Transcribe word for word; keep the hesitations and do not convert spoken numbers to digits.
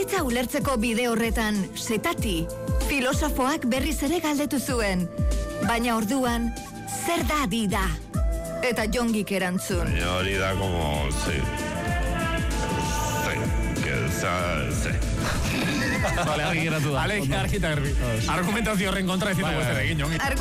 bizitza ulertzeko bide horretan, setati, filosofoak berriz ere galdetu zuen. Baina orduan, zer da dida? Eta Jongik erantzun. Baina hori da como, sí. Sí, que sea, sí. Vale, argi geratu da. Vale, argi eta garbi. Argumentazio horren kontra ez ditugu ez ere egin, Jon.